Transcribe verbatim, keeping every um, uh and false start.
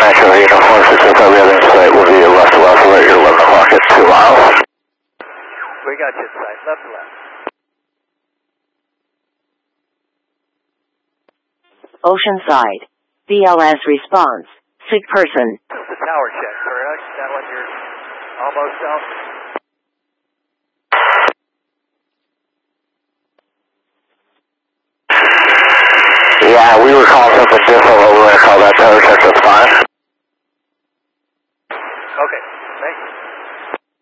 Actually, uniform six oh five, the other site will be left to left alert, you're eleven o'clock at two miles. We got you inside, left to left. Oceanside. B L S response. Sick person. This is the tower check, correct? That one you're almost out? Yeah, we were calling something different, but we're going to call that tower check, that's fine. Okay.